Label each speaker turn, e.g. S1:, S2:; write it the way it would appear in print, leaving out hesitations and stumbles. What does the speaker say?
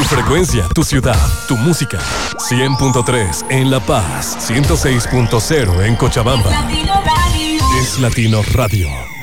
S1: frecuencia, tu ciudad, tu música. 100.3 en La Paz, 106.0 en Cochabamba. Es Latino Radio.